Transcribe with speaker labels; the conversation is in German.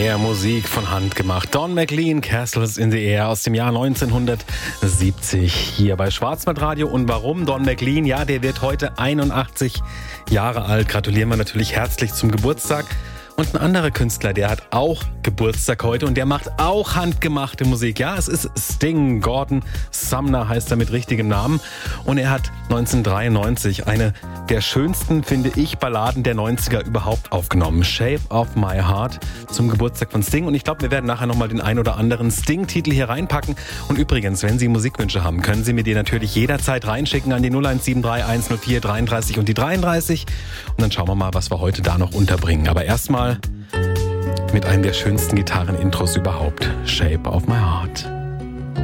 Speaker 1: mehr Musik von Hand gemacht. Don McLean, Castles in the Air aus dem Jahr 1970 hier bei Schwarzwaldradio. Und warum Don McLean? Ja, der wird heute 81 Jahre alt. Gratulieren wir natürlich herzlich zum Geburtstag. Und ein anderer Künstler, der hat auch Geburtstag heute und der macht auch handgemachte Musik. Ja, es ist Sting. Gordon Sumner heißt er mit richtigem Namen. Und er hat 1993 eine der schönsten, finde ich, Balladen der 90er überhaupt aufgenommen. Shape of My Heart zum Geburtstag von Sting. Und ich glaube, wir werden nachher nochmal den ein oder anderen Sting-Titel hier reinpacken. Und übrigens, wenn Sie Musikwünsche haben, können Sie mir die natürlich jederzeit reinschicken an die 0173 104 33 und die 33. Und dann schauen wir mal, was wir heute da noch unterbringen. Aber erstmal mit einem der schönsten Gitarren-Intros überhaupt. Shape of My Heart.